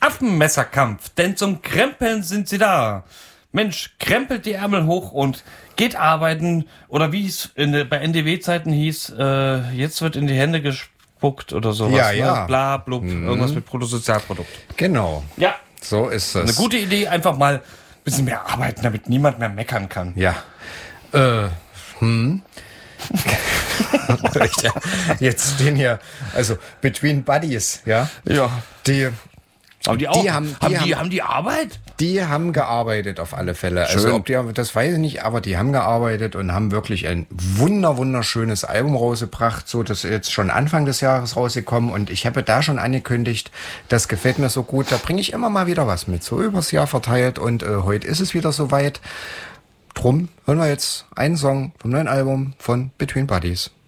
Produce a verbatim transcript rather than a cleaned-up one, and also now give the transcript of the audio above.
Affenmesserkampf, denn zum Krempeln sind sie da. Mensch, krempelt die Ärmel hoch und geht arbeiten. Oder wie es in der, bei N D W-Zeiten hieß, äh, jetzt wird in die Hände gespuckt oder sowas. Ja, ne? ja. Bla, blub, Mhm. irgendwas mit Bruttosozialprodukt. Genau. Ja. So ist es. Eine gute Idee, einfach mal ein bisschen mehr arbeiten, damit niemand mehr meckern kann. Ja. Äh, hm. Jetzt den hier, also Between Buddies, ja. Ja. Die, Aber die auch. Die haben- die haben, die, haben- haben die Arbeit? die haben gearbeitet auf alle Fälle. Schön. Also ob die, das weiß ich nicht, aber die haben gearbeitet und haben wirklich ein wunder, wunderschönes Album rausgebracht. So, das ist jetzt schon Anfang des Jahres rausgekommen und ich habe da schon angekündigt, das gefällt mir so gut. Da bringe ich immer mal wieder was mit, so übers Jahr verteilt und äh, heute ist es wieder soweit. Drum hören wir jetzt einen Song vom neuen Album von Between Buddies.